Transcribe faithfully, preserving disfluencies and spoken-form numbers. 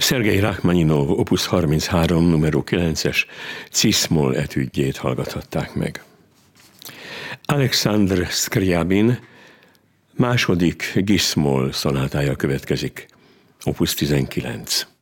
Szergej Rachmaninov opus harminchárom numero kilences cis-moll etüdjét hallgathatták meg. Alexandr Skrjabin második gis-moll szonátája következik, opus tizenkilenc.